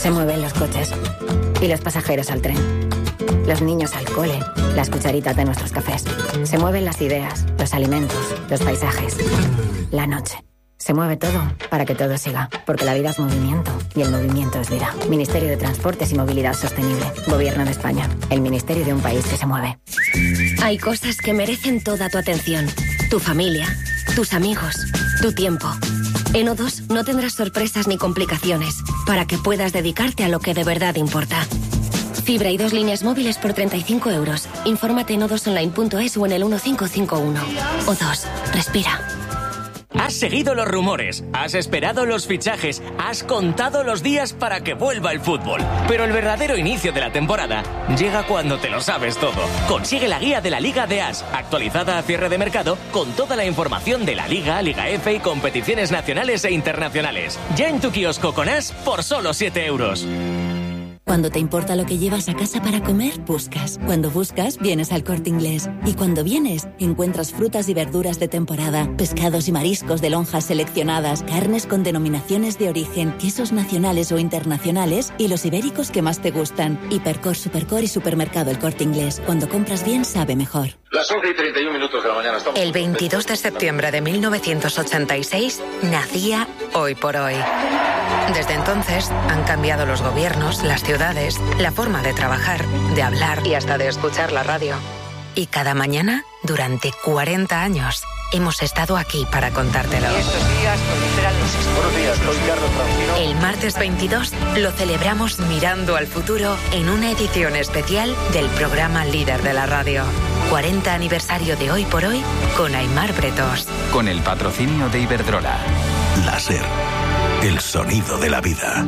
Se mueven los coches y los pasajeros al tren. Los niños al cole, las cucharitas de nuestros cafés. Se mueven las ideas, los alimentos, los paisajes, la noche. Se mueve todo para que todo siga, porque la vida es movimiento y el movimiento es vida. Ministerio de Transportes y Movilidad Sostenible. Gobierno de España. El ministerio de un país que se mueve. Hay cosas que merecen toda tu atención. Tu familia, tus amigos, tu tiempo. En O2 no tendrás sorpresas ni complicaciones para que puedas dedicarte a lo que de verdad importa. Fibra y 2 líneas móviles por 35 euros. Infórmate en o2online.es o en el 1551. O2. Respira. Has seguido los rumores, has esperado los fichajes, has contado los días para que vuelva el fútbol. Pero el verdadero inicio de la temporada llega cuando te lo sabes todo. Consigue la guía de la Liga de As, actualizada a cierre de mercado, con toda la información de la Liga, Liga F y competiciones nacionales e internacionales. Ya en tu kiosco con As por solo 7 euros. Cuando te importa lo que llevas a casa para comer, buscas. Cuando buscas, vienes al Corte Inglés. Y cuando vienes, encuentras frutas y verduras de temporada, pescados y mariscos de lonjas seleccionadas, carnes con denominaciones de origen, quesos nacionales o internacionales y los ibéricos que más te gustan. Hipercor, Supercor y Supermercado El Corte Inglés. Cuando compras bien, sabe mejor. Las 11:31 de la mañana. El 22 de septiembre de 1986 nacía Hoy por Hoy. Desde entonces han cambiado los gobiernos, las ciudades, la forma de trabajar, de hablar y hasta de escuchar la radio. Y cada mañana, durante 40 años, hemos estado aquí para contártelo. Y estos días proliferan los Buenos días, soy Carlos Francino. El martes 22 lo celebramos mirando al futuro en una edición especial del programa líder de la radio. 40 aniversario de Hoy por Hoy con Aimar Bretos. Con el patrocinio de Iberdrola. Láser. El sonido de la vida.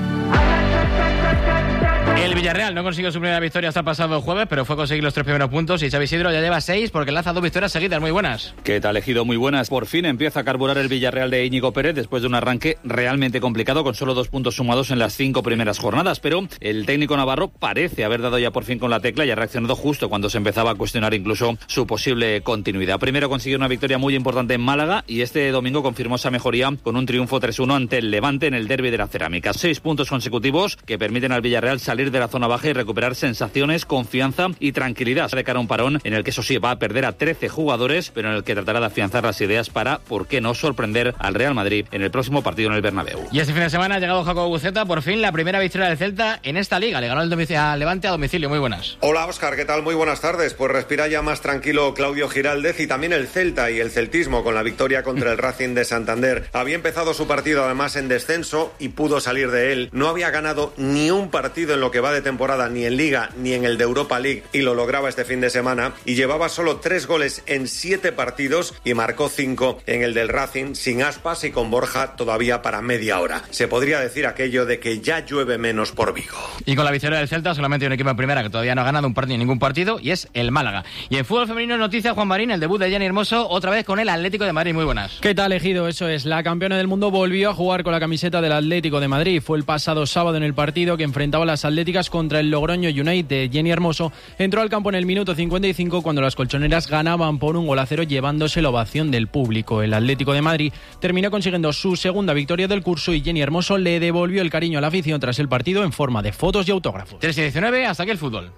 El Villarreal no consiguió su primera victoria hasta el pasado jueves, pero fue conseguir los 3 primeros puntos y Xavi Isidro ya lleva 6 porque lanza 2 victorias seguidas. Muy buenas. ¿Qué tal, Ejido? Muy buenas. Por fin empieza a carburar el Villarreal de Íñigo Pérez después de un arranque realmente complicado con solo 2 puntos sumados en las 5 primeras jornadas, pero el técnico navarro parece haber dado ya por fin con la tecla y ha reaccionado justo cuando se empezaba a cuestionar incluso su posible continuidad. Primero consiguió una victoria muy importante en Málaga y este domingo confirmó esa mejoría con un triunfo 3-1 ante el Levante en el derbi de la Cerámica. 6 puntos consecutivos que permiten al Villarreal salir de la zona baja y recuperar sensaciones, confianza y tranquilidad de cara a un parón en el que eso sí va a perder a 13 jugadores, pero en el que tratará de afianzar las ideas para, ¿por qué no?, sorprender al Real Madrid en el próximo partido en el Bernabéu. Y este fin de semana ha llegado Jacobo Buceta, por fin la primera victoria del Celta en esta liga. Le ganó el al Levante a domicilio. Muy buenas. Hola, Óscar, ¿qué tal? Muy buenas tardes. Pues respira ya más tranquilo Claudio Giraldez y también el Celta y el celtismo con la victoria contra el Racing de Santander. Había empezado su partido además en descenso y pudo salir de él. No había ganado ni un partido en lo que va de temporada, ni en Liga ni en el de Europa League, y lo lograba este fin de semana, y llevaba solo 3 goles en 7 partidos y marcó 5 en el del Racing, sin Aspas y con Borja todavía para media hora. Se podría decir aquello de que ya llueve menos por Vigo. Y con la victoria del Celta solamente hay un equipo en primera que todavía no ha ganado ningún partido, y es el Málaga. Y en fútbol femenino noticia, Juan Marín, el debut de Jenny Hermoso otra vez con el Atlético de Madrid. Muy buenas. ¿Qué tal, Ejido? Eso es, la campeona del mundo volvió a jugar con la camiseta del Atlético de Madrid. Fue el pasado sábado en el partido que enfrentaba a las atléticas contra el Logroño United. Jenny Hermoso entró al campo en el minuto 55 cuando las colchoneras ganaban por 1-0 llevándose la ovación del público. El Atlético de Madrid terminó consiguiendo su segunda victoria del curso y Jenny Hermoso le devolvió el cariño a la afición tras el partido en forma de fotos y autógrafos. 3-19, hasta aquí el fútbol.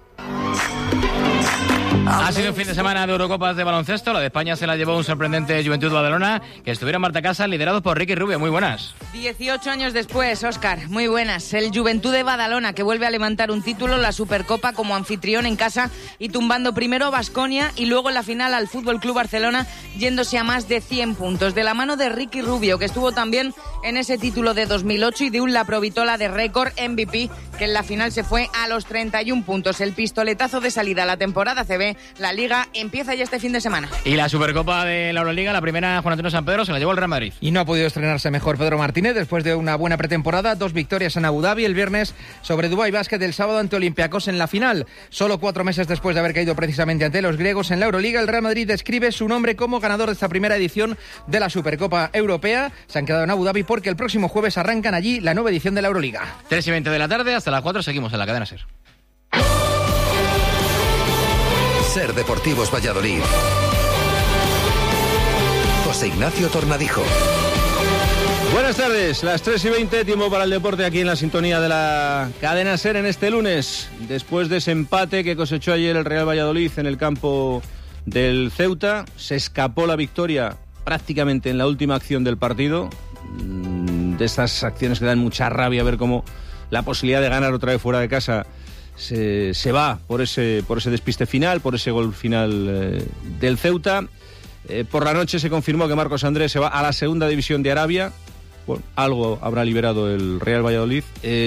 Ha sido un fin de semana de Eurocopas de baloncesto. La de España se la llevó un sorprendente Juventud Badalona, que estuvieron en Marta Casa, liderados por Ricky Rubio. Muy buenas. 18 años después, Óscar, muy buenas. El Juventud de Badalona, que vuelve a levantar un título, la Supercopa, como anfitrión en casa y tumbando primero a Baskonia y luego en la final al Fútbol Club Barcelona, yéndose a más de 100 puntos. De la mano de Ricky Rubio, que estuvo también en ese título de 2008, y de un Laprovitola de récord MVP, que en la final se fue a los 31 puntos. El pistoletazo de salida a la temporada CB. La Liga empieza ya este fin de semana. Y la Supercopa de la Euroliga, la primera, Juan Antonio San Pedro, se la llevó el Real Madrid. Y no ha podido estrenarse mejor Pedro Martínez después de una buena pretemporada. 2 victorias en Abu Dhabi el viernes sobre Dubái Basket, el sábado ante Olympiacos en la final. Solo 4 meses después de haber caído precisamente ante los griegos en la Euroliga, el Real Madrid describe su nombre como ganador de esta primera edición de la Supercopa Europea. Se han quedado en Abu Dhabi porque el próximo jueves arrancan allí la nueva edición de la Euroliga. 3:20 de la tarde, hasta las 4 seguimos en la cadena SER. SER Deportivos Valladolid. José Ignacio Tornadijo. Buenas tardes, las 3:20, tiempo para el deporte aquí en la sintonía de la cadena SER en este lunes. Después de ese empate que cosechó ayer el Real Valladolid en el campo del Ceuta, se escapó la victoria prácticamente en la última acción del partido. De estas acciones que dan mucha rabia ver cómo la posibilidad de ganar otra vez fuera de casa se va por ese despiste final, por ese gol final del Ceuta. Por la noche se confirmó que Marcos Andrés se va a la segunda división de Arabia. Bueno, algo habrá liberado el Real Valladolid.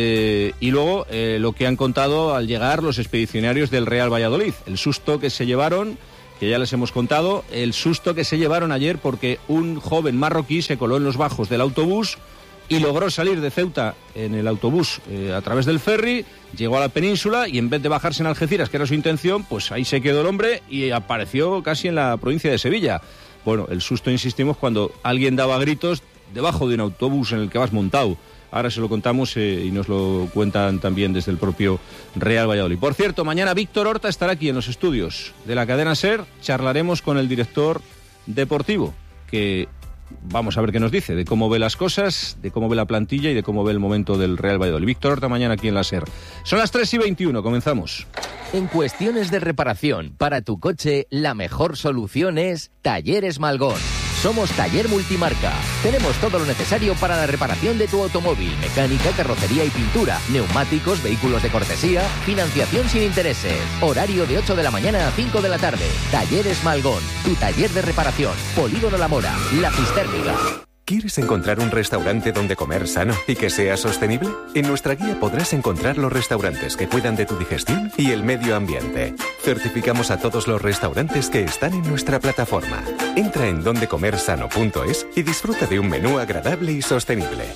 Y luego lo que han contado al llegar los expedicionarios del Real Valladolid. El susto que se llevaron, que ya les hemos contado, el susto que se llevaron ayer porque un joven marroquí se coló en los bajos del autobús y logró salir de Ceuta en el autobús a través del ferry, llegó a la península y en vez de bajarse en Algeciras, que era su intención, pues ahí se quedó el hombre y apareció casi en la provincia de Sevilla. Bueno, el susto, insistimos, cuando alguien daba gritos debajo de un autobús en el que vas montado. Ahora se lo contamos y nos lo cuentan también desde el propio Real Valladolid. Por cierto, mañana Víctor Horta estará aquí en los estudios de la cadena SER. Charlaremos con el director deportivo, que vamos a ver qué nos dice, de cómo ve las cosas, de cómo ve la plantilla y de cómo ve el momento del Real Valladolid. Víctor Horta mañana aquí en la SER. Son las 3:21, comenzamos. En cuestiones de reparación para tu coche, la mejor solución es Talleres Malgón. Somos Taller Multimarca. Tenemos todo lo necesario para la reparación de tu automóvil, mecánica, carrocería y pintura, neumáticos, vehículos de cortesía, financiación sin intereses. Horario de 8 de la mañana a 5 de la tarde. Talleres Malgón, tu taller de reparación. Polígono La Mora, La Cistérmiga. ¿Quieres encontrar un restaurante donde comer sano y que sea sostenible? En nuestra guía podrás encontrar los restaurantes que cuidan de tu digestión y el medio ambiente. Certificamos a todos los restaurantes que están en nuestra plataforma. Entra en dondecomersano.es y disfruta de un menú agradable y sostenible.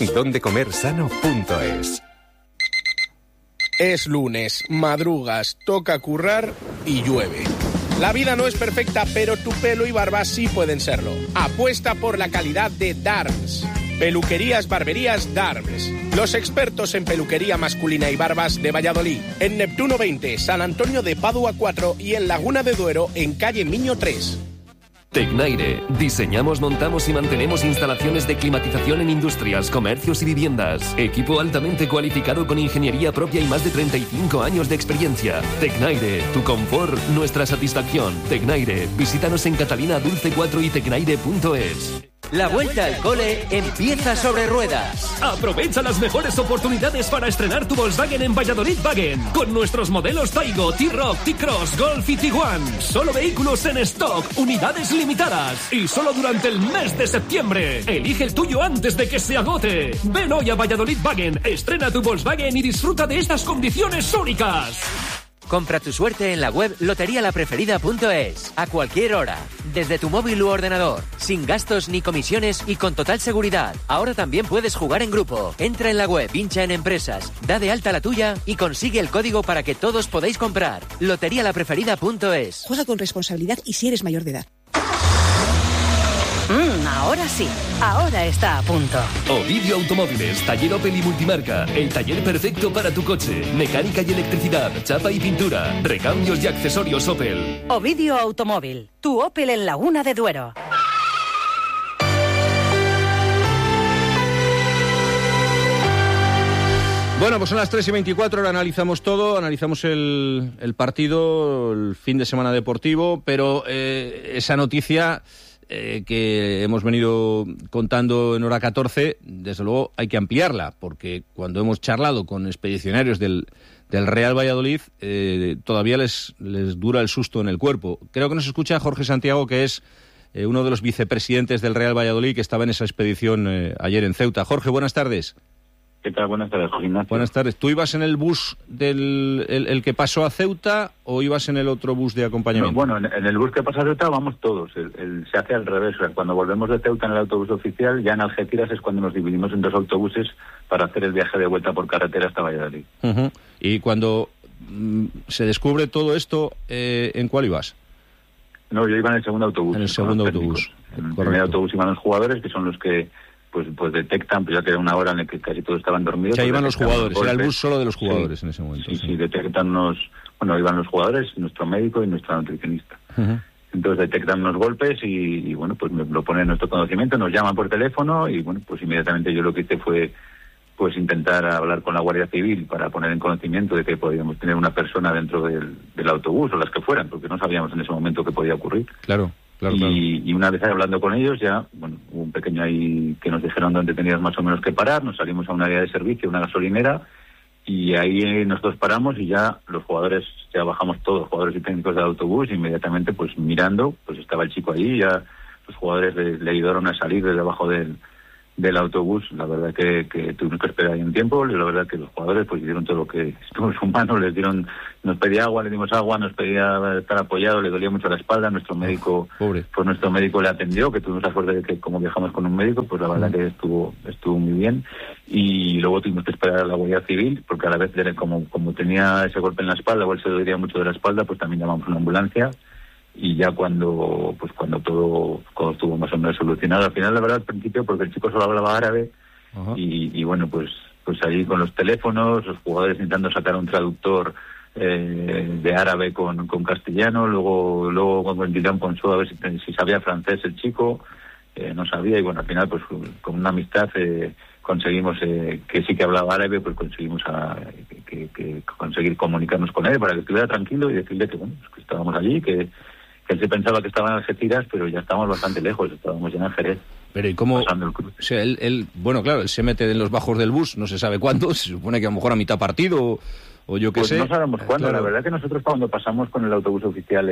dondecomersano.es. Es lunes, madrugas, toca currar y llueve. La vida no es perfecta, pero tu pelo y barba sí pueden serlo. Apuesta por la calidad de Darms. Peluquerías, barberías, Darms. Los expertos en peluquería masculina y barbas de Valladolid. En Neptuno 20, San Antonio de Padua 4 y en Laguna de Duero, en calle Miño 3. Tecnaire. Diseñamos, montamos y mantenemos instalaciones de climatización en industrias, comercios y viviendas. Equipo altamente cualificado con ingeniería propia y más de 35 años de experiencia. Tecnaire. Tu confort, nuestra satisfacción. Tecnaire. Visítanos en Catalina Dulce 4 y tecnaire.es. La vuelta al cole empieza sobre ruedas. Aprovecha las mejores oportunidades para estrenar tu Volkswagen en Valladolid Wagen. Con nuestros modelos Taigo, T-Roc, T-Cross, Golf y Tiguan. Solo vehículos en stock, unidades limitadas. Y solo durante el mes de septiembre. Elige el tuyo antes de que se agote. Ven hoy a Valladolid Wagen, estrena tu Volkswagen y disfruta de estas condiciones únicas. Compra tu suerte en la web loterialapreferida.es. A cualquier hora, desde tu móvil u ordenador, sin gastos ni comisiones y con total seguridad. Ahora también puedes jugar en grupo. Entra en la web, pincha en empresas, da de alta la tuya y consigue el código para que todos podáis comprar. Loterialapreferida.es. Juega con responsabilidad y si eres mayor de edad. Ahora sí, ahora está a punto. Ovidio Automóviles, taller Opel y multimarca. El taller perfecto para tu coche. Mecánica y electricidad, chapa y pintura, recambios y accesorios Opel. Ovidio Automóvil, tu Opel en Laguna de Duero. Bueno, pues son las 3:24, ahora analizamos todo, analizamos el partido, el fin de semana deportivo, pero esa noticia que hemos venido contando en hora 14, desde luego hay que ampliarla, porque cuando hemos charlado con expedicionarios del Real Valladolid, todavía les dura el susto en el cuerpo. Creo que nos escucha Jorge Santiago, que es uno de los vicepresidentes del Real Valladolid, que estaba en esa expedición ayer en Ceuta. Jorge, buenas tardes. ¿Qué tal? Buenas tardes, José Ignacio. Buenas tardes. ¿Tú ibas en el bus el que pasó a Ceuta o ibas en el otro bus de acompañamiento? No, bueno, en el bus que pasa a Ceuta vamos todos. Se hace al revés. O sea, cuando volvemos de Ceuta en el autobús oficial, ya en Algeciras es cuando nos dividimos en dos autobuses para hacer el viaje de vuelta por carretera hasta Valladolid. Uh-huh. Y cuando se descubre todo esto, ¿en cuál ibas? No, yo iba en el segundo autobús. En el segundo autobús. En el primer autobús iban los jugadores, que son los que pues detectan, pues ya que era una hora en la que casi todos estaban dormidos. O sea, iban los jugadores, era el bus solo de los jugadores en ese momento. Sí, detectan iban los jugadores, nuestro médico y nuestra nutricionista. Uh-huh. Entonces detectan unos golpes y bueno, pues lo ponen en nuestro conocimiento, nos llaman por teléfono y bueno, pues inmediatamente yo lo que hice fue pues intentar hablar con la Guardia Civil para poner en conocimiento de que podíamos tener una persona dentro del autobús o las que fueran, porque no sabíamos en ese momento qué podía ocurrir. Claro. Y una vez hablando con ellos ya, bueno, hubo un pequeño ahí que nos dijeron dónde teníamos más o menos que parar, nos salimos a un área de servicio, una gasolinera, y ahí nosotros paramos y ya los jugadores, ya bajamos todos, jugadores y técnicos del autobús, e inmediatamente pues mirando, pues estaba el chico allí, ya los jugadores le ayudaron a salir de debajo del autobús. La verdad que tuvimos que esperar ahí un tiempo, la verdad que los jugadores pues hicieron todo lo que estuvo en su mano, nos pedía agua, le dimos agua, nos pedía estar apoyado, le dolía mucho la espalda, nuestro médico le atendió, que tuvimos la suerte de que como viajamos con un médico, pues la verdad que estuvo muy bien, y luego tuvimos que esperar a la Guardia Civil, porque a la vez como tenía ese golpe en la espalda, o él se dolía mucho de la espalda, pues también llamamos a una ambulancia. Y ya cuando todo estuvo más o menos solucionado, al final la verdad al principio, porque el chico solo hablaba árabe, y bueno, pues allí con los teléfonos, los jugadores intentando sacar un traductor de árabe con castellano, luego cuando intentaron con a ver si sabía francés el chico, no sabía, y bueno, al final pues con una amistad conseguimos que sí que hablaba árabe, pues conseguimos que conseguir comunicarnos con él para que estuviera tranquilo y decirle que bueno, pues que estábamos allí, que él se pensaba que estaba en Algeciras, pero ya estábamos bastante lejos, estábamos ya en Jerez. Pero ¿y cómo? O sea, él bueno, claro, él se mete en los bajos del bus, no se sabe cuándo, se supone que a lo mejor a mitad partido o yo qué sé. No sabemos cuándo, claro. La verdad que nosotros cuando pasamos con el autobús oficial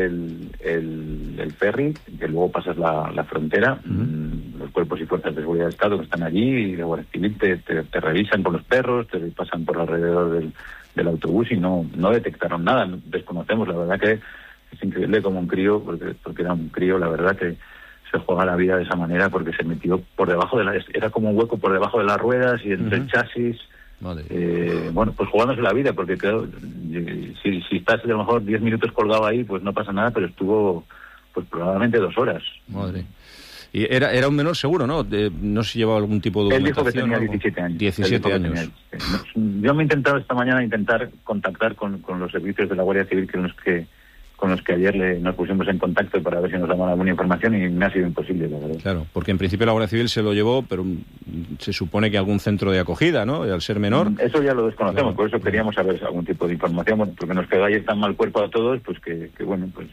el ferry, que luego pasas la frontera, los cuerpos y fuerzas de seguridad del Estado que están allí, y la Guardia Civil te revisan con los perros, te pasan por alrededor del autobús y no detectaron nada, desconocemos, la verdad que es increíble como un crío, porque era un crío, la verdad que se juega la vida de esa manera, porque se metió por debajo era como un hueco por debajo de las ruedas y entre el chasis. Bueno, pues jugándose la vida, porque claro, si estás a lo mejor 10 minutos colgado ahí, pues no pasa nada, pero estuvo pues probablemente 2 horas. Madre. Y era un menor seguro, ¿no? No se llevaba algún tipo de documentación. Él dijo que tenía 17 años. 17 años. Yo me he intentado esta mañana contactar con los servicios de la Guardia Civil, con los que ayer nos pusimos en contacto para ver si nos daban alguna información, y me ha sido imposible, la verdad. Claro, porque en principio la Guardia Civil se lo llevó, pero se supone que algún centro de acogida, ¿no? Al ser menor. Eso ya lo desconocemos, por eso queríamos saber algún tipo de información, porque nos quedó ayer tan mal cuerpo a todos, pues que bueno, pues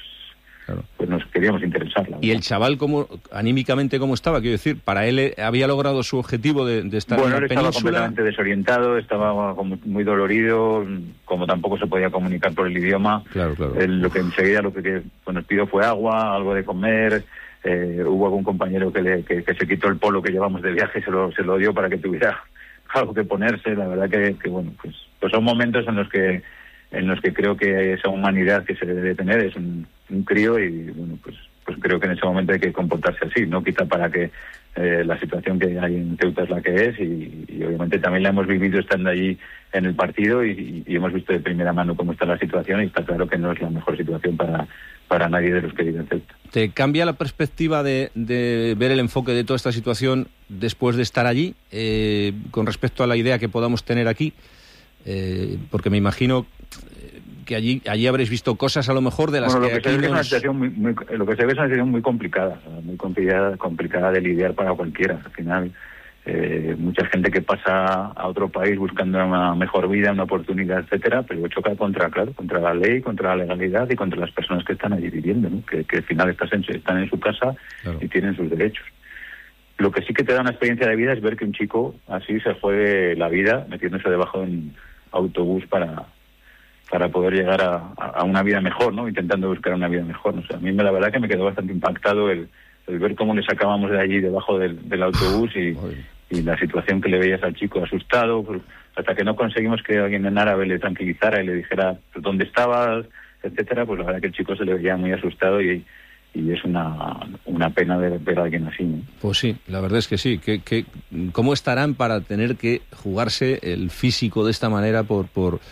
nos queríamos interesar. ¿Y el chaval anímicamente cómo estaba? Quiero decir, ¿para él había logrado su objetivo de estar en la península? Bueno, él estaba completamente desorientado, estaba muy dolorido, como tampoco se podía comunicar por el idioma. Claro. Él, lo que nos pidió fue agua, algo de comer. Hubo algún compañero que se quitó el polo que llevamos de viaje, se lo dio para que tuviera algo que ponerse. La verdad que bueno, pues son momentos en los que creo que esa humanidad que se debe tener, es un crío, y bueno, pues creo que en ese momento hay que comportarse así, ¿no? Quizá para que la situación que hay en Ceuta es la que es, y obviamente también la hemos vivido estando allí en el partido, y hemos visto de primera mano cómo está la situación, y está claro que no es la mejor situación para nadie de los que viven en Ceuta. ¿Te cambia la perspectiva de ver el enfoque de toda esta situación después de estar allí, con respecto a la idea que podamos tener aquí? Porque me imagino que allí habréis visto cosas a lo mejor de las que aquí lo que se ve es una situación muy complicada, complicada de lidiar para cualquiera. Al final, mucha gente que pasa a otro país buscando una mejor vida, una oportunidad, etcétera, pero choca contra la ley, contra la legalidad y contra las personas que están allí viviendo, ¿no? Que al final están en su casa, claro, y tienen sus derechos. Lo que sí que te da una experiencia de vida es ver que un chico así se juegue la vida metiéndose debajo de un autobús para poder llegar a una vida mejor, ¿no? Intentando buscar una vida mejor. O sea, a mí la verdad que me quedó bastante impactado el ver cómo le sacábamos de allí debajo del autobús y la situación que le veías al chico asustado, pues, hasta que no conseguimos que alguien en árabe le tranquilizara y le dijera dónde estabas, etcétera, pues la verdad que el chico se le veía muy asustado, y es una pena ver a alguien así, ¿no? Pues sí, la verdad es que sí. ¿Cómo estarán para tener que jugarse el físico de esta manera por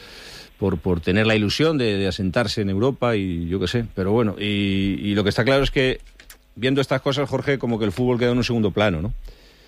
tener la ilusión de asentarse en Europa y yo qué sé? Pero bueno, y lo que está claro es que viendo estas cosas, Jorge, como que el fútbol queda en un segundo plano, ¿no?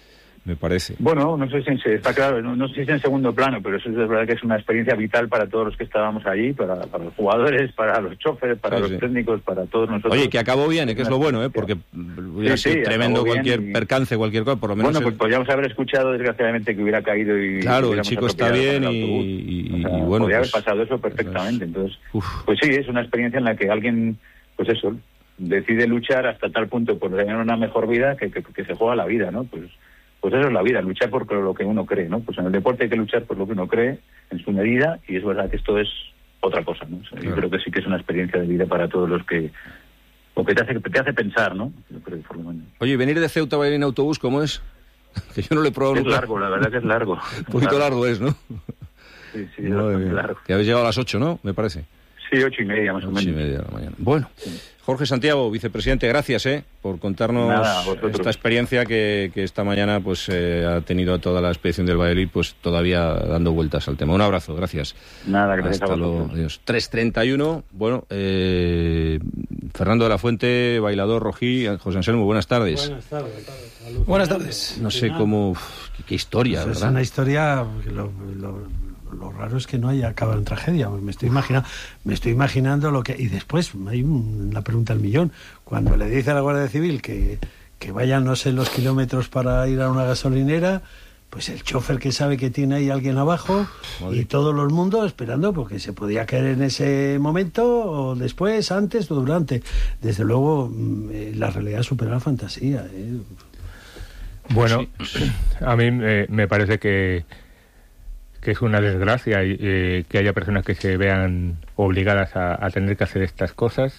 me parece. Bueno, no sé si está claro, no sé si es en segundo plano, pero eso es verdad que es una experiencia vital para todos los que estábamos allí, para los jugadores, para los choferes, para los técnicos, para todos nosotros. Oye, que acabó bien, que es lo bueno, porque hubiera sido tremendo cualquier percance, cualquier cosa, por lo menos... Bueno, pues podríamos haber escuchado desgraciadamente que hubiera caído y... Claro, el chico está bien y bueno... Podría haber pasado eso perfectamente, entonces... Pues sí, es una experiencia en la que alguien, pues eso, decide luchar hasta tal punto por tener una mejor vida que se juega la vida, ¿no? Pues eso es la vida, luchar por lo que uno cree, ¿no? Pues en el deporte hay que luchar por lo que uno cree, en su medida, y es verdad que esto es otra cosa, ¿no? O sea, yo creo que sí que es una experiencia de vida para todos los que... o que te hace pensar, ¿no? Yo creo que por lo menos. Oye, venir de Ceuta a Valladolid en autobús, ¿cómo es? Que yo no lo he probado nunca. Es largo, la verdad que es largo. Un poquito largo es, ¿no? Sí, es largo. Que habéis llegado a las 8, ¿no? Me parece. Sí, 8:30 más o menos. 8:30 de la mañana. Bueno, Jorge Santiago, vicepresidente, gracias por contarnos esta experiencia que esta mañana pues ha tenido a toda la expedición del Valladolid pues todavía dando vueltas al tema. Un abrazo, gracias. Nada, gracias. Hasta luego. Adiós. 3:31. Bueno, Fernando de la Fuente, bailador rojí, José Anselmo, buenas tardes. Buenas tardes. Buenas tardes. No sé cómo... Qué historia, pues ¿verdad? Es una historia... Lo raro es que no haya acabado en tragedia. Me estoy imaginando lo que... Y después hay una pregunta al millón. Cuando le dice a la Guardia Civil que vayan no sé los kilómetros para ir a una gasolinera, pues el chofer que sabe que tiene ahí alguien abajo y todo el mundo esperando porque se podía caer en ese momento o después, antes o durante. Desde luego la realidad supera la fantasía. Bueno, a mí me parece que es una desgracia que haya personas que se vean obligadas a tener que hacer estas cosas,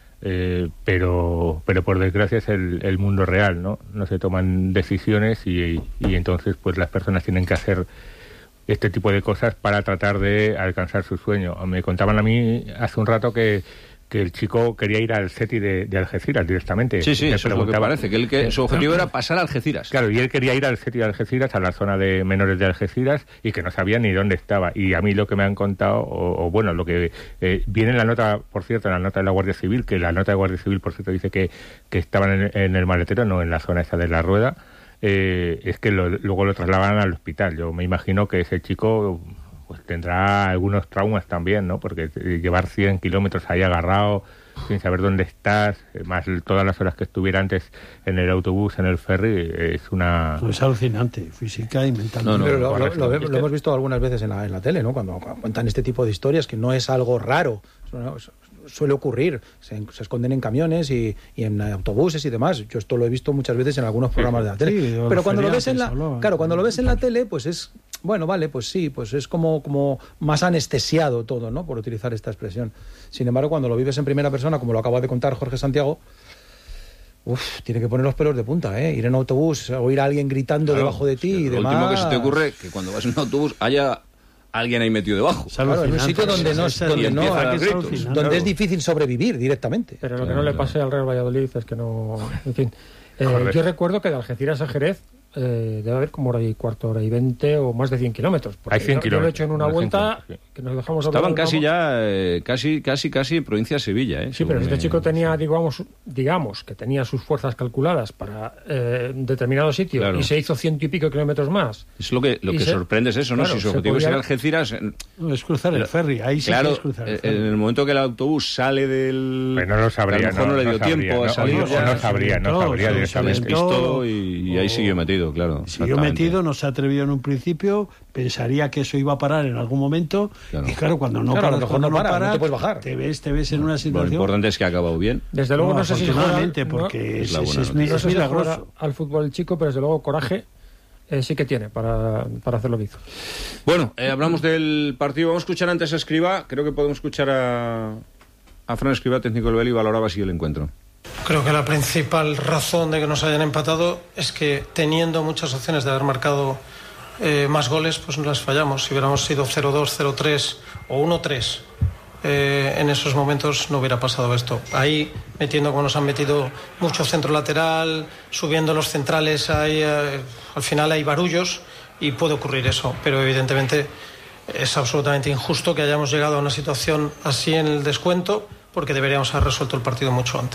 pero por desgracia es el mundo real, ¿no? No se toman decisiones y entonces pues las personas tienen que hacer este tipo de cosas para tratar de alcanzar su sueño. Me contaban a mí hace un rato que el chico quería ir al SETI de Algeciras directamente. Sí, eso es lo que parece, que su objetivo era pasar a Algeciras. Claro, y él quería ir al SETI de Algeciras, a la zona de menores de Algeciras, y que no sabía ni dónde estaba. Y a mí lo que me han contado, lo que viene en la nota, por cierto, en la nota de la Guardia Civil, que la nota de Guardia Civil, por cierto, dice que estaban en el maletero, no en la zona esa de la rueda, es que luego lo trasladan al hospital. Yo me imagino que ese chico... pues tendrá algunos traumas también, ¿no? Porque llevar 100 kilómetros ahí agarrado, sin saber dónde estás, más todas las horas que estuviera antes en el autobús, en el ferry, es una... Es alucinante, física y mentalmente. Pero lo hemos visto algunas veces en la tele, ¿no? Cuando cuentan este tipo de historias, que no es algo raro, suele ocurrir, se esconden en camiones y en autobuses y demás. Yo esto lo he visto muchas veces en algunos programas de la tele. Sí, pero cuando lo ves cuando lo ves en la tele, pues es... Bueno, vale, pues sí, pues es como más anestesiado todo, ¿no? Por utilizar esta expresión. Sin embargo, cuando lo vives en primera persona, como lo acaba de contar Jorge Santiago, tiene que poner los pelos de punta, ¿eh? Ir en autobús, oír a alguien gritando debajo de ti y demás. Lo último que se te ocurre es que cuando vas en un autobús haya alguien ahí metido debajo. Claro, en un sitio donde es difícil sobrevivir directamente. Pero lo que no le pase al Real Valladolid es que no... En fin, yo recuerdo que de Algeciras a Jerez debe haber como hora y cuarto, hora y 20 o más de 100 kilómetros. Hay 100 kilómetros. Yo lo he hecho en una vuelta que nos dejamos... Estaban casi en provincia de Sevilla. Sí, pero este chico tenía, digamos, que tenía sus fuerzas calculadas para determinado sitio, claro. Y se hizo 100 y pico kilómetros más. Es lo que sorprende es eso, ¿no? Claro, si su objetivo es ir a Algeciras... No, es cruzar el ferry, ahí sí que es cruzar el ferry. En el momento que el autobús sale del... Pues no lo sabría, a lo mejor no le dio tiempo a salir. No sabría directamente. Despistó y ahí siguió metido. Claro, siguió metido, no se atrevió en un principio, pensaría que eso iba a parar en algún momento, y claro, cuando no para, no te puedes bajar. Te ves en una situación... Lo importante es que ha acabado bien. Desde luego no sé si porque es milagroso al fútbol el chico, pero desde luego coraje sí que tiene para hacer lo que hizo. Bueno, hablamos del partido, vamos a escuchar antes a Escribá, creo que podemos escuchar a Fran Escribá, técnico del Beli, y valoraba así el encuentro. Creo que la principal razón de que nos hayan empatado es que teniendo muchas opciones de haber marcado más goles, pues no las fallamos. Si hubiéramos sido 0-2, 0-3 o 1-3, en esos momentos no hubiera pasado esto. Ahí, metiendo como nos han metido mucho centro lateral, subiendo los centrales, al final hay barullos y puede ocurrir eso. Pero evidentemente es absolutamente injusto que hayamos llegado a una situación así en el descuento, porque deberíamos haber resuelto el partido mucho antes.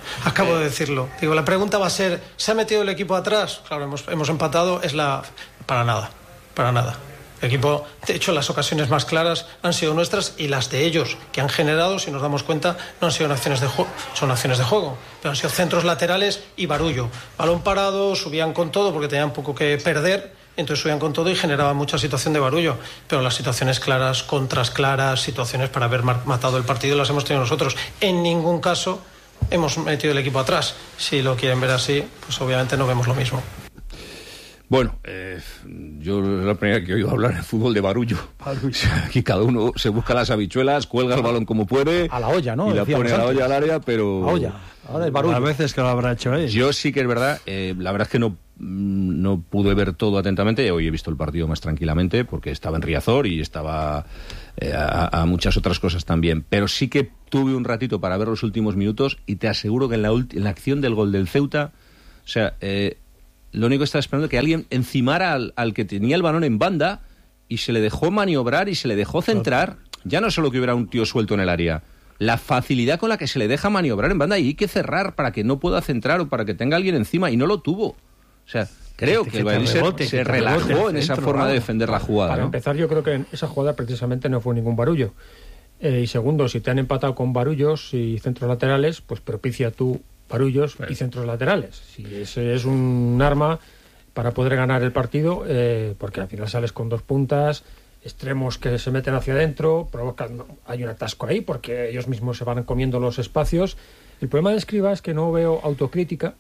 Acabo de decirlo. Digo, la pregunta va a ser, ¿se ha metido el equipo atrás? Claro, hemos empatado, para nada. El equipo, de hecho, las ocasiones más claras han sido nuestras y las de ellos, que han generado, si nos damos cuenta, no han sido acciones de juego, pero han sido centros laterales y barullo. Balón parado, subían con todo porque tenían poco que perder, entonces subían con todo y generaban mucha situación de barullo. Pero las situaciones claras, contras claras, situaciones para haber matado el partido las hemos tenido nosotros. En ningún caso hemos metido el equipo atrás. Si lo quieren ver así, pues obviamente no vemos lo mismo. Bueno, yo es la primera que he oído hablar en fútbol de barullo. Aquí cada uno se busca las habichuelas, cuelga el balón como puede. A la olla, ¿no? Y la pone a la olla al área, pero... A olla. Ahora el barullo. A veces que lo habrá hecho él. Yo sí que es verdad, la verdad es que no pude ver todo atentamente. Hoy he visto el partido más tranquilamente porque estaba en Riazor y estaba a muchas otras cosas también. Pero sí que tuve un ratito para ver los últimos minutos y te aseguro que en la acción del gol del Ceuta, o sea... lo único que estaba esperando es que alguien encimara al que tenía el balón en banda y se le dejó maniobrar y se le dejó centrar. Ya no solo que hubiera un tío suelto en el área, la facilidad con la que se le deja maniobrar en banda y hay que cerrar para que no pueda centrar o para que tenga alguien encima y no lo tuvo. O sea, creo que el Valladolid se relajó en esa forma de defender la jugada. Para empezar, yo creo que esa jugada precisamente no fue ningún barullo. Y segundo, si te han empatado con barullos y centros laterales, pues propicia tú barullos y centros laterales. Si ese es un arma para poder ganar el partido, porque al final sales con dos puntas, extremos que se meten hacia adentro, hay un atasco ahí porque ellos mismos se van comiendo los espacios. El problema de Escribá es que no veo autocrítica,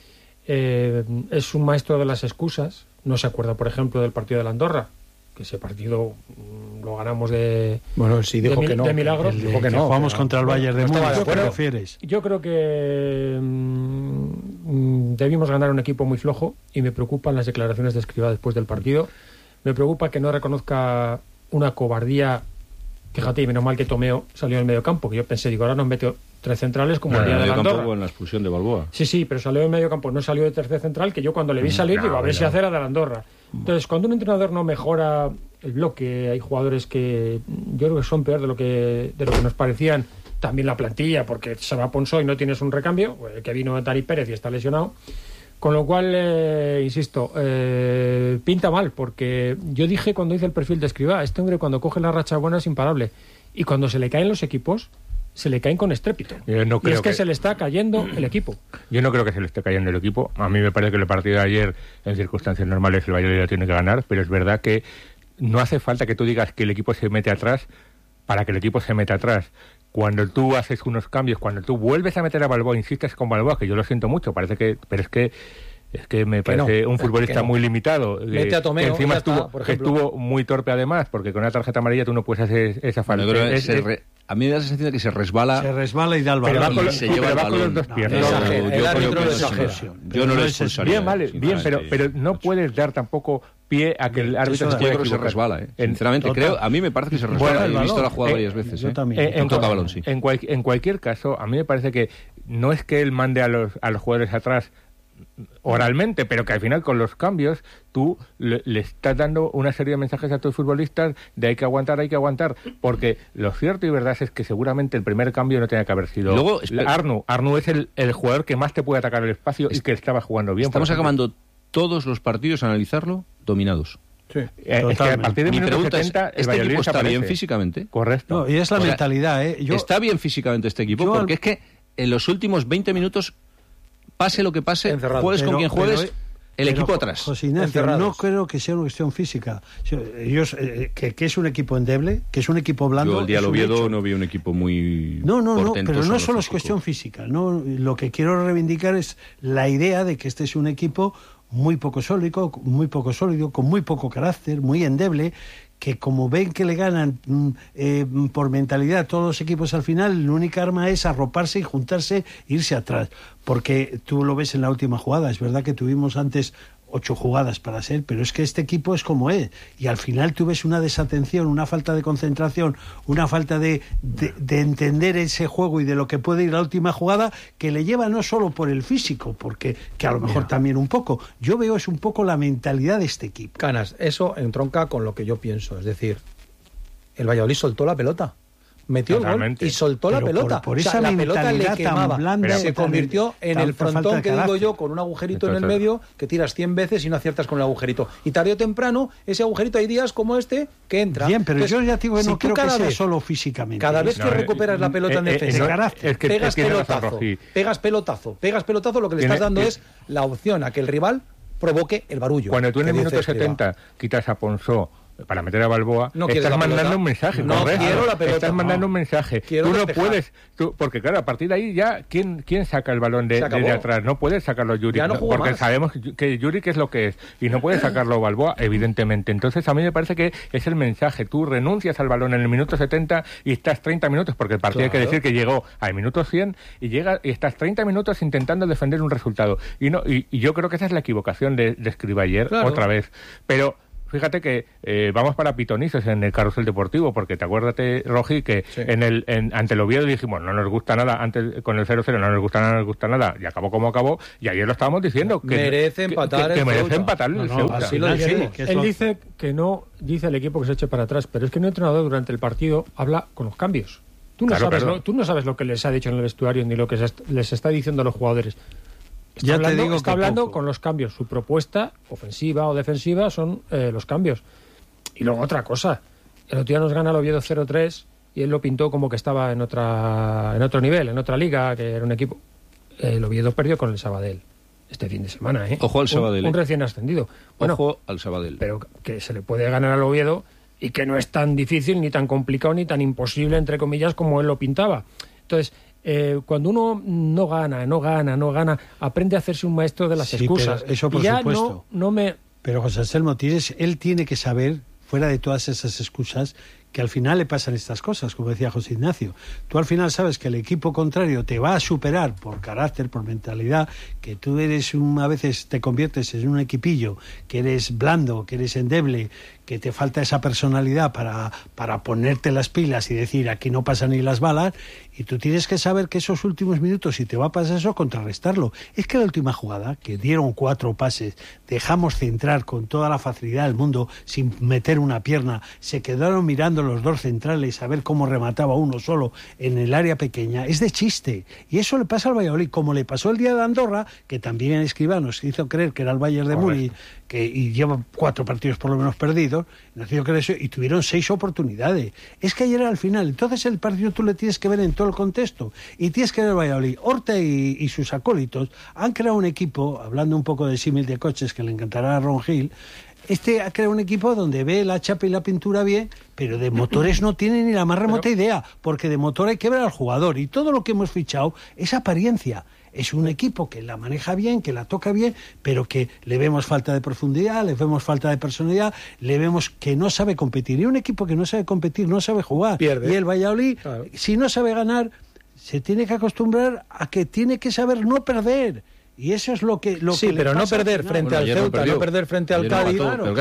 es un maestro de las excusas, no se acuerda, por ejemplo, del partido de la Andorra, que ese partido lo ganamos de milagro. Dijo que no. Jugamos contra el Bayern de Múnich. ¿Qué refieres? Yo creo que debimos ganar un equipo muy flojo y me preocupan las declaraciones de Escribá después del partido. Me preocupa que no reconozca una cobardía. Fíjate, y menos mal que Tomeo salió en el medio campo, que yo pensé, ahora nos metió tres centrales como el día de la Andorra. En la expulsión de Balboa. Sí, pero salió en medio campo, no salió de tercer central, que yo cuando le vi salir digo, a ver si hace la de la Andorra. Entonces, cuando un entrenador no mejora el bloque, hay jugadores que yo creo que son peor de lo que nos parecían, también la plantilla, porque se va Ponso y no tienes un recambio, el que vino Dani Pérez y está lesionado, con lo cual, insisto, pinta mal, porque yo dije cuando hice el perfil de Escribá, este hombre cuando coge la racha buena es imparable, y cuando se le caen los equipos, se le caen con estrépito. Y es que se le está cayendo el equipo. Yo no creo que se le esté cayendo el equipo. A mí me parece que el partido de ayer, en circunstancias normales, el Valladolid lo tiene que ganar, pero es verdad que no hace falta que tú digas que el equipo se mete atrás para que el equipo se meta atrás. Cuando tú haces unos cambios, cuando tú vuelves a meter a Balboa, insistes con Balboa, que yo lo siento mucho, pero es que me parece un futbolista muy limitado. Mete a Tomeo, que encima estuvo muy torpe además, porque con una tarjeta amarilla tú no puedes hacer esa falta. A mí me da la sensación de que se resbala y da el balón. Se lleva el balón. Con los dos piernas. Yo no lo expulsaría. Bien, pero no puedes dar tampoco pie a que el árbitro se pueda equivocar. Se resbala, sinceramente. A mí me parece que se resbala. He visto la jugada varias veces. Yo también. Toca balón, sí. En cualquier caso, a mí me parece que no es que él mande a los jugadores atrás oralmente, pero que al final con los cambios tú le estás dando una serie de mensajes a tus futbolistas de hay que aguantar, porque lo cierto y verdad es que seguramente el primer cambio no tenía que haber sido luego, Arnu es el jugador que más te puede atacar el espacio y que estaba jugando bien. Estamos acabando todos los partidos a analizarlo dominados. Sí, es que a partir de mi pregunta 70, es, ¿este equipo está bien físicamente? Correcto. No, y es la mentalidad, Está bien físicamente este equipo, porque es que en los últimos 20 minutos pase lo que pase, juegues con quien juegues, el equipo atrás. José Ignacio, no creo que sea una cuestión física. Ellos, que es un equipo endeble, que es un equipo blando. Yo el día de Oviedo no vi un equipo muy No, pero no solo es cuestión física. No, lo que quiero reivindicar es la idea de que este es un equipo muy poco sólido, con muy poco carácter, muy endeble, que como ven que le ganan por mentalidad todos los equipos al final, la única arma es arroparse y juntarse, irse atrás, porque tú lo ves en la última jugada, es verdad que tuvimos antes 8 jugadas para ser, pero es que este equipo es como es, y al final tú ves una desatención, una falta de concentración, una falta de entender ese juego y de lo que puede ir la última jugada, que le lleva no solo por el físico, porque que a lo mejor también un poco, yo veo es un poco la mentalidad de este equipo. Canas, eso entronca con lo que yo pienso, es decir, el Valladolid soltó la pelota. metió el gol y soltó la pelota. Por esa la pelota le quemaba. Blanda, se convirtió en el frontón que digo yo, con un agujerito en el medio, que tiras 100 veces y no aciertas con el agujerito. Y tarde o temprano, ese agujerito, hay días como este que entra. Bien, pero entonces, yo ya digo que no creo que sea vez, solo físicamente. Cada vez que recuperas la pelota en defensa, pegas pelotazo, lo que le estás dando es la opción a que el rival provoque el barullo. Cuando tú en el minuto 70 quitas a Ponsó para meter a Balboa, estás mandando un mensaje. Quiero la pelota. Estás mandando un mensaje. Tú no puedes, porque claro, a partir de ahí ya, ¿quién saca el balón de atrás? No puedes sacarlo Yuri, porque más. Sabemos que Yuri qué es lo que es, y no puedes sacarlo Balboa, evidentemente. Entonces a mí me parece que es el mensaje. Tú renuncias al balón en el minuto 70 y estás 30 minutos, porque el partido hay que decir que llegó al minuto 100 y estás 30 minutos intentando defender un resultado. Y yo creo que esa es la equivocación de Escribá ayer, otra vez. Pero fíjate que vamos para pitonizos en el carrusel deportivo, porque te acuérdate, Rogi, que ante el Oviedo dijimos, no nos gusta nada, antes con el 0-0 no nos gusta nada, y acabó como acabó, y ayer lo estábamos diciendo, que merece empatar el Ceuta. Así lo dijimos. Él dice que no, dice el equipo que se eche para atrás, pero es que un entrenador durante el partido habla con los cambios. Tú no sabes lo que les ha dicho en el vestuario, ni lo que les está diciendo a los jugadores. Está hablando con los cambios. Su propuesta, ofensiva o defensiva, son los cambios. Y luego otra cosa. El otro día nos gana el Oviedo 0-3 y él lo pintó como que estaba en otro nivel, en otra liga, que era un equipo. El Oviedo perdió con el Sabadell este fin de semana. Ojo al Sabadell. Un recién ascendido. Bueno, ojo al Sabadell. Pero que se le puede ganar al Oviedo y que no es tan difícil, ni tan complicado, ni tan imposible, entre comillas, como él lo pintaba. Entonces, cuando uno no gana, aprende a hacerse un maestro de las excusas. Pero eso por supuesto. Pero José Anselmo, él tiene que saber, fuera de todas esas excusas, que al final le pasan estas cosas, como decía José Ignacio. Tú al final sabes que el equipo contrario te va a superar por carácter, por mentalidad, que tú a veces te conviertes en un equipillo, que eres blando, que eres endeble, que te falta esa personalidad para ponerte las pilas y decir aquí no pasan ni las balas, y tú tienes que saber que esos últimos minutos, si te va a pasar eso, contrarrestarlo. Es que la última jugada, que dieron 4 pases, dejamos centrar con toda la facilidad del mundo, sin meter una pierna, se quedaron mirando los dos centrales a ver cómo remataba uno solo en el área pequeña, es de chiste. Y eso le pasa al Valladolid, como le pasó el día de Andorra, que también Escribá nos hizo creer que era el Bayern de Múnich, y lleva 4 partidos por lo menos perdidos, nos hizo creer eso, y tuvieron 6 oportunidades. Es que ayer era al final. Entonces el partido tú le tienes que ver en todo el contexto, y tienes que ver el Valladolid. Horta y sus acólitos han creado un equipo, hablando un poco de símil de coches que le encantará a Ron Gil. Ha creado un equipo donde ve la chapa y la pintura bien, pero de motores no tiene ni la más remota idea, porque de motor hay que ver al jugador, y todo lo que hemos fichado es apariencia. Es un equipo que la maneja bien, que la toca bien, pero que le vemos falta de profundidad, le vemos falta de personalidad, le vemos que no sabe competir. Y un equipo que no sabe competir, no sabe jugar. Pierde. Y el Valladolid, si no sabe ganar, se tiene que acostumbrar a que tiene que saber no perder. Y eso es lo que pero no perder frente al Ceuta, no perder frente al Cádiz.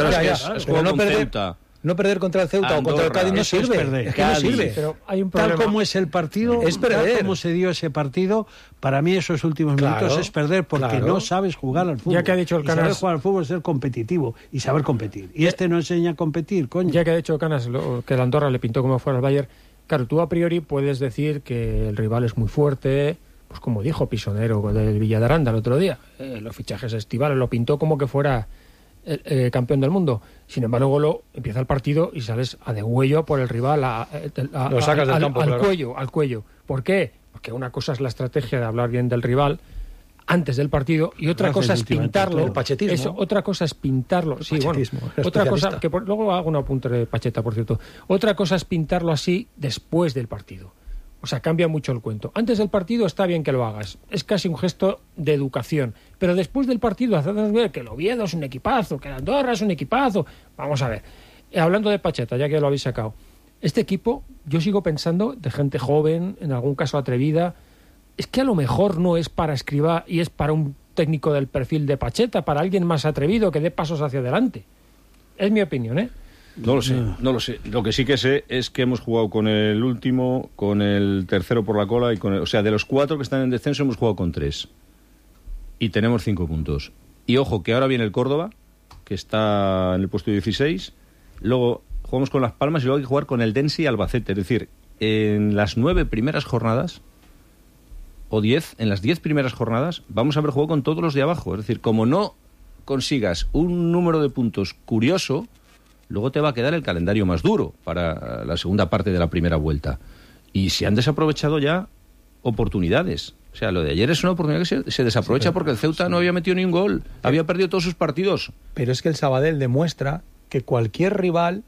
No perder contra el Ceuta o contra el Cádiz no sirve. Es que no sirve. Pero hay un problema. Tal como es el partido, es perder. Tal como se dio ese partido, para mí esos últimos minutos es perder, porque no sabes jugar al fútbol. Ya que ha dicho el Canas, saber jugar al fútbol es ser competitivo y saber competir. Y no enseña a competir, coño. Ya que ha dicho Canas que el Andorra le pintó como fuera el Bayern, claro, tú a priori puedes decir que el rival es muy fuerte, pues como dijo Pisonero del Villadaranda el otro día, los fichajes estivales lo pintó como que fuera el campeón del mundo. Sin embargo, luego empieza el partido y sales a degüello por el rival, lo sacas del campo, al cuello. ¿Por qué? Porque una cosa es la estrategia de hablar bien del rival antes del partido y otra cosa es pintarlo. El pachetismo. Eso, otra cosa es pintarlo. Sí, bueno, otra cosa que luego hago un apunte de Pacheta, por cierto. Otra cosa es pintarlo así después del partido. O sea, cambia mucho el cuento. Antes del partido está bien que lo hagas. Es casi un gesto de educación. Pero después del partido haces ver que el Oviedo es un equipazo, que el Andorra es un equipazo. Vamos a ver. Hablando de Pacheta, ya que lo habéis sacado. Este equipo, yo sigo pensando, de gente joven, en algún caso atrevida, es que a lo mejor no es para Escribá y es para un técnico del perfil de Pacheta, para alguien más atrevido que dé pasos hacia adelante. Es mi opinión, ¿eh? No lo sé. Lo que sí que sé es que hemos jugado con el último, con el tercero por la cola y o sea, de los 4 que están en descenso hemos jugado con 3 y tenemos 5 puntos. Y ojo que ahora viene el Córdoba, que está en el puesto 16, luego jugamos con Las Palmas y luego hay que jugar con el Dense y Albacete. Es decir, en las 9 primeras jornadas, o 10, en las 10 primeras jornadas, vamos a haber jugado con todos los de abajo. Es decir, como no consigas un número de puntos curioso, luego te va a quedar el calendario más duro para la segunda parte de la primera vuelta. Y se han desaprovechado ya oportunidades. O sea, lo de ayer es una oportunidad que se desaprovecha porque el Ceuta no había metido ni un gol. Había perdido todos sus partidos. Pero es que el Sabadell demuestra que cualquier rival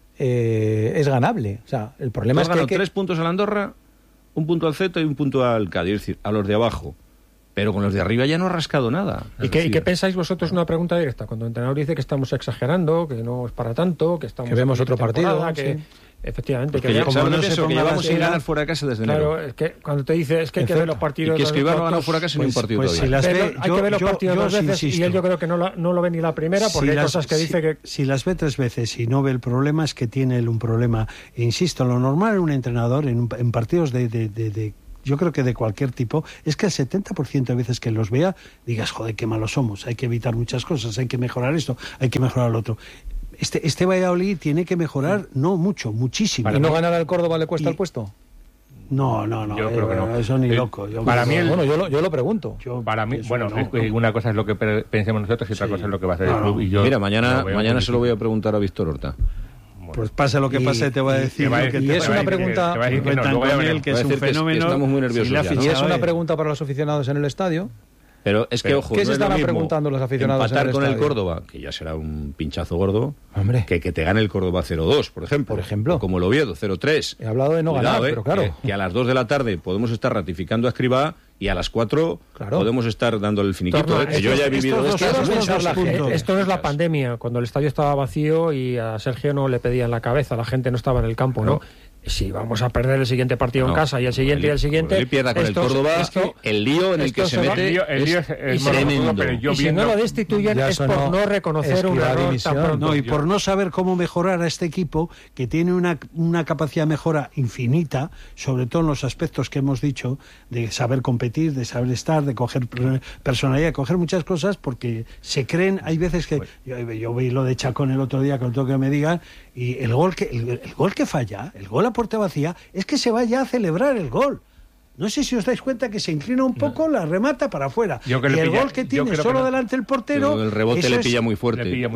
es ganable. O sea, el problema es que 3 puntos al Andorra, 1 punto al Ceuta y 1 punto al Cádiz. Es decir, a los de abajo. Pero con los de arriba ya no ha rascado nada. ¿Y qué pensáis vosotros? Una pregunta directa. Cuando el entrenador dice que estamos exagerando, que no es para tanto, que estamos... Que vemos otro partido. Que, sí. Efectivamente. Que llevamos sin ganar fuera de casa desde enero. Claro, es que cuando te dice es que hay que ver los partidos... Y que Escribá no ha ganado fuera de casa ni un partido todavía. Si las ve, hay que ver los partidos 2 veces y él yo creo que no lo ve ni la primera porque hay cosas que dice que... Si las ve 3 veces y no ve el problema, es que tiene él un problema. E insisto, lo normal en un entrenador, en partidos de yo creo que de cualquier tipo, es que el 70% de veces que los vea, digas, joder, qué malos somos, hay que evitar muchas cosas, hay que mejorar esto, hay que mejorar lo otro. Este Valladolid tiene que mejorar, no mucho, muchísimo. ¿Y no ganar al Córdoba le cuesta el puesto? No, yo creo que no. Eso ni loco. Para mí, yo lo pregunto. Para mí, bueno, una cosa es lo que pensemos nosotros y otra cosa es lo que va a hacer el club. Y mira, mañana se lo voy a preguntar a Víctor Horta. Pues pase lo que pase, te voy a decir. Y es una pregunta... que es un fenómeno. Estamos muy nerviosos. Y es una pregunta para los aficionados en el estadio. Pero es que, ojo, ¿qué se estarán preguntando los aficionados empatar en el con estadio? el Córdoba, que ya será un pinchazo gordo, hombre, que te gane el Córdoba 0-2, por ejemplo. Como el Oviedo, 0-3. He hablado de no ganar, pero claro. Que a las 2 de la tarde podemos estar ratificando a Escribá y a las 4 podemos estar dándole el finiquito. Que yo ya he vivido esto. Esto no es la pandemia, cuando el estadio estaba vacío y a Sergio no le pedían la cabeza, la gente no estaba en el campo, ¿no? Si vamos a perder el siguiente partido en casa y el siguiente y el siguiente... Él pierda con el Córdoba, el lío en el que se mete es tremendo. Y si no lo destituyen es por no reconocer un error tan pronto. No, y por no saber cómo mejorar a este equipo, que tiene una capacidad de mejora infinita, sobre todo en los aspectos que hemos dicho, de saber competir, de saber estar, de coger personalidad, de coger muchas cosas, porque se creen, hay veces que... Yo vi lo de Chacón el otro día, que lo tengo que me digan, y el gol que falla, el gol a puerta vacía, es que se va ya a celebrar el gol. No sé si os dais cuenta que se inclina un poco, la remata para afuera. Y el gol que tiene solo delante el portero... El rebote le pilla muy fuerte. Y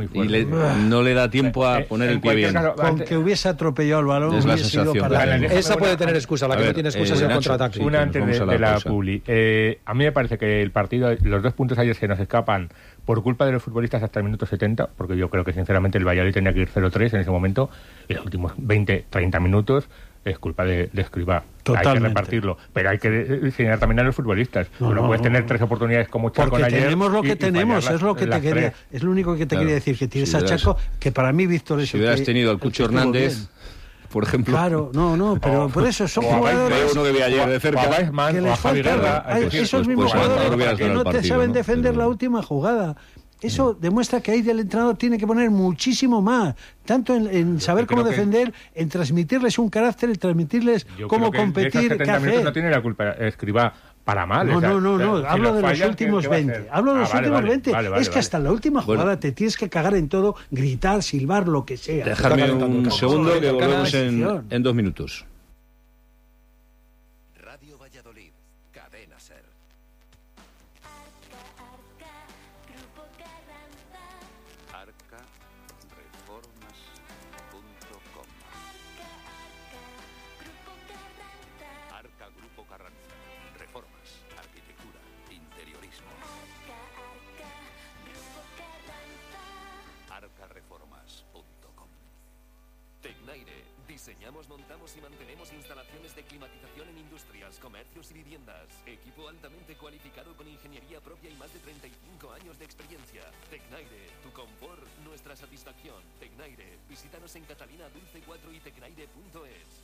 no le da tiempo a poner el pie bien. Con que hubiese atropellado el balón, es la hubiese sido sensación. Esa puede tener excusa, la que no tiene excusa es el contraataque. Una antes de la publi. A mí me parece que el partido, los 2 puntos ayer se nos escapan por culpa de los futbolistas hasta el minuto 70, porque yo creo que sinceramente el Valladolid tenía que ir 0-3 en ese momento, y los últimos 20-30 minutos es culpa de Escribá. Hay que repartirlo, pero hay que enseñar también a los futbolistas. No puedes tener 3 oportunidades como Chaco porque ayer. Tenemos lo que tenemos, es lo que te quería, es lo único que te quería decir, que tienes a Chaco, que para mí Víctor es si hubieras tenido al Cucho Hernández, por ejemplo. Claro, pero por eso son jugadores uno que vi ayer de cerca, que les falta esos mismos jugadores que no te saben defender la última jugada. Eso demuestra que ahí el entrenador tiene que poner muchísimo más, tanto en saber cómo defender, en transmitirles un carácter, en transmitirles cómo competir, qué hacer. No tiene la culpa Escribá para mal. No, hablo de los últimos 20. Hablo de los últimos 20. Es que hasta la última jugada te tienes que cagar en todo, gritar, silbar, lo que sea. Dejarme un segundo que volvemos en 2 minutos. Radio Valladolid, Cadena SER. Arcareformas.com. Arca Grupo Carranza. Reformas, arquitectura, interiorismo. Arcareformas.com. Tecnaire. Diseñamos, montamos y mantenemos instalaciones de climatización en industrias, comercios y viviendas. Equipo altamente cualificado con ingeniería propia y más de 35 años de experiencia. Tecnaire, tu confort, nuestra satisfacción. Tecnaire, visítanos en Catalina Dulce 4 y tecnaire.es.